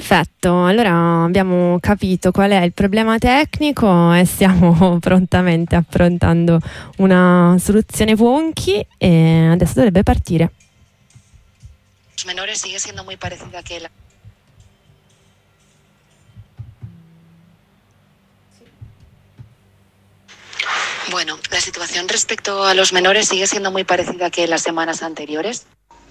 Perfetto, allora abbiamo capito qual è il problema tecnico e stiamo prontamente affrontando una soluzione Wonky e adesso dovrebbe partire. Los menores sigue siendo muy parecida que la... Bueno, la situación respecto a los menores sigue siendo muy parecida que las semanas anteriores.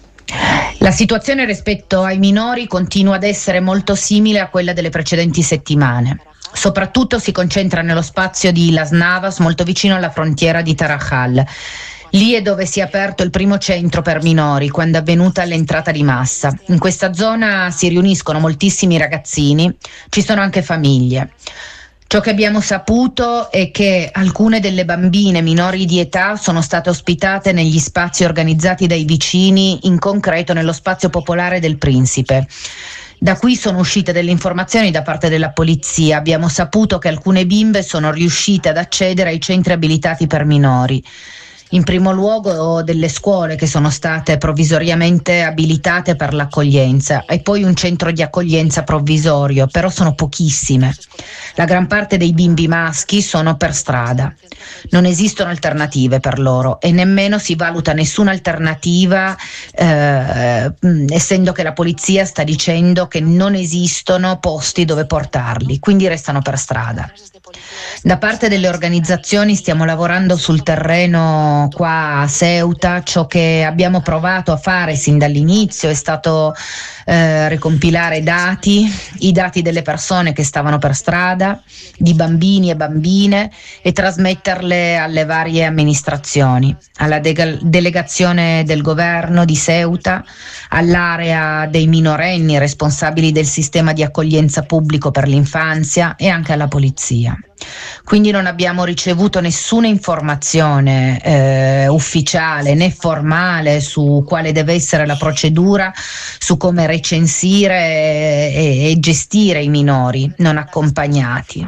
La situazione rispetto ai minori continua ad essere molto simile a quella delle precedenti settimane. Soprattutto si concentra nello spazio di Las Navas, molto vicino alla frontiera di Tarajal. Lì è dove si è aperto il primo centro per minori, quando è avvenuta l'entrata di massa. In questa zona si riuniscono moltissimi ragazzini, ci sono anche famiglie. Ciò che abbiamo saputo è che alcune delle bambine minori di età sono state ospitate negli spazi organizzati dai vicini, in concreto nello spazio popolare del Principe. Da qui sono uscite delle informazioni da parte della polizia. Abbiamo saputo che alcune bimbe sono riuscite ad accedere ai centri abilitati per minori. In primo luogo delle scuole che sono state provvisoriamente abilitate per l'accoglienza e poi un centro di accoglienza provvisorio, però sono pochissime. La gran parte dei bimbi maschi sono per strada. Non esistono alternative per loro e nemmeno si valuta nessuna alternativa, essendo che la polizia sta dicendo che non esistono posti dove portarli, quindi restano per strada. Da parte delle organizzazioni stiamo lavorando sul terreno qua a Ceuta. Ciò che abbiamo provato a fare sin dall'inizio è stato ricompilare i dati delle persone che stavano per strada, di bambini e bambine, e trasmetterle alle varie amministrazioni, alla delegazione del governo di Ceuta, all'area dei minorenni responsabili del sistema di accoglienza pubblico per l'infanzia e anche alla polizia. Quindi non abbiamo ricevuto nessuna informazione ufficiale né formale su quale deve essere la procedura, su come recensire e gestire i minori non accompagnati,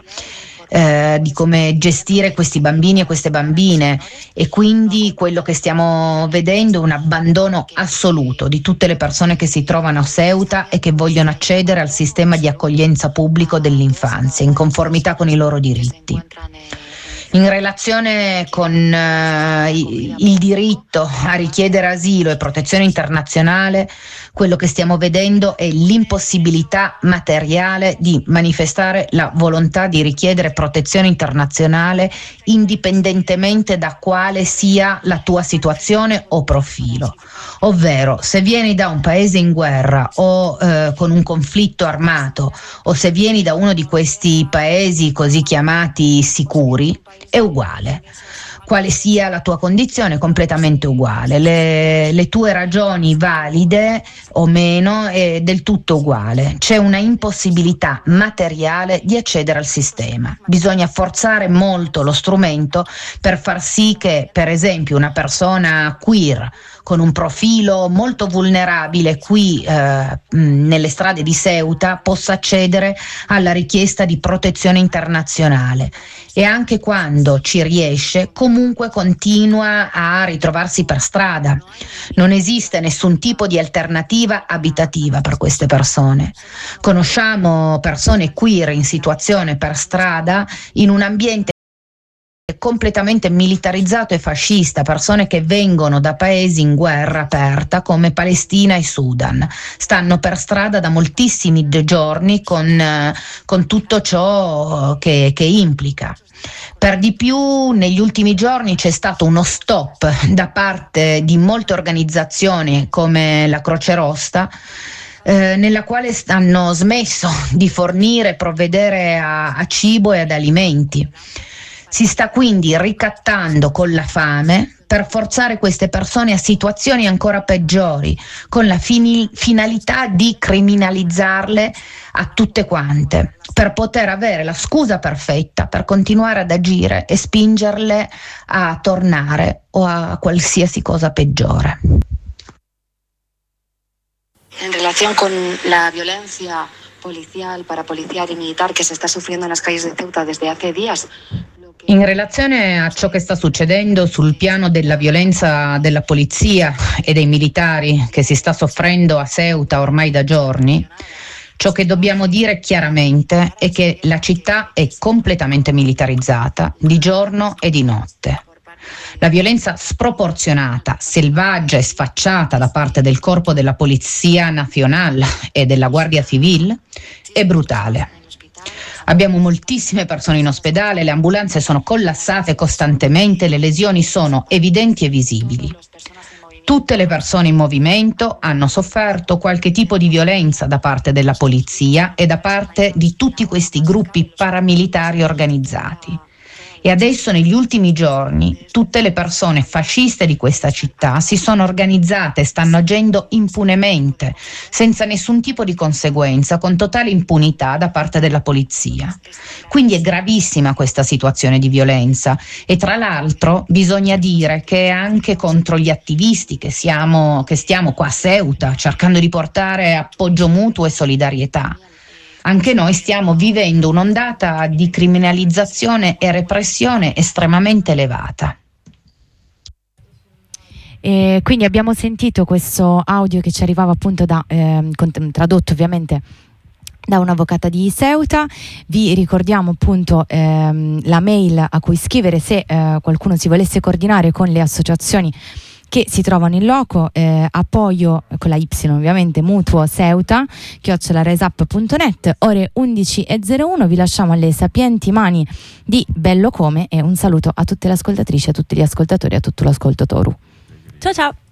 di come gestire questi bambini e queste bambine, e quindi quello che stiamo vedendo è un abbandono assoluto di tutte le persone che si trovano a Ceuta e che vogliono accedere al sistema di accoglienza pubblico dell'infanzia in conformità con i loro diritti. In relazione con il diritto a richiedere asilo e protezione internazionale, quello che stiamo vedendo è l'impossibilità materiale di manifestare la volontà di richiedere protezione internazionale indipendentemente da quale sia la tua situazione o profilo. Ovvero, se vieni da un paese in guerra o con un conflitto armato, o se vieni da uno di questi paesi così chiamati sicuri, è uguale. Quale sia la tua condizione è completamente uguale, le tue ragioni valide o meno è del tutto uguale. C'è una impossibilità materiale di accedere al sistema. Bisogna forzare molto lo strumento per far sì che, per esempio, una persona queer con un profilo molto vulnerabile qui nelle strade di Ceuta possa accedere alla richiesta di protezione internazionale, e anche quando ci riesce comunque continua a ritrovarsi per strada. Non esiste nessun tipo di alternativa abitativa per queste persone. Conosciamo persone queer in situazione per strada in un ambiente completamente militarizzato e fascista, persone che vengono da paesi in guerra aperta come Palestina e Sudan, stanno per strada da moltissimi giorni con tutto ciò che implica. Per di più, negli ultimi giorni c'è stato uno stop da parte di molte organizzazioni come la Croce Rossa, nella quale hanno smesso di fornire e provvedere a cibo e ad alimenti. Si sta quindi ricattando con la fame per forzare queste persone a situazioni ancora peggiori, con la finalità di criminalizzarle a tutte quante, per poter avere la scusa perfetta per continuare ad agire e spingerle a tornare o a qualsiasi cosa peggiore. En relación con la violencia policial, parapolicial y militar que se está sufriendo en las calles de Ceuta desde hace días. In relazione a ciò che sta succedendo sul piano della violenza della polizia e dei militari che si sta soffrendo a Ceuta ormai da giorni, Ciò che dobbiamo dire chiaramente è che la città è completamente militarizzata, di giorno e di notte. La violenza sproporzionata, selvaggia e sfacciata da parte del corpo della Polizia Nacional e della Guardia Civil è brutale. Abbiamo moltissime persone in ospedale, le ambulanze sono collassate costantemente, le lesioni sono evidenti e visibili. Tutte le persone in movimento hanno sofferto qualche tipo di violenza da parte della polizia e da parte di tutti questi gruppi paramilitari organizzati. E adesso, negli ultimi giorni, tutte le persone fasciste di questa città si sono organizzate e stanno agendo impunemente, senza nessun tipo di conseguenza, con totale impunità da parte della polizia. Quindi è gravissima questa situazione di violenza e tra l'altro bisogna dire che è anche contro gli attivisti che stiamo qua a Ceuta cercando di portare appoggio mutuo e solidarietà. Anche noi stiamo vivendo un'ondata di criminalizzazione e repressione estremamente elevata. E quindi abbiamo sentito questo audio che ci arrivava appunto tradotto ovviamente da un'avvocata di Ceuta. Vi ricordiamo appunto la mail a cui scrivere se qualcuno si volesse coordinare con le associazioni che si trovano in loco, appoggio con la Y ovviamente, mutuo Ceuta @resap.net. Ore 11:01, vi lasciamo alle sapienti mani di Bello Come e un saluto a tutte le ascoltatrici, a tutti gli ascoltatori, a tutto l'ascolto Toru. Ciao ciao.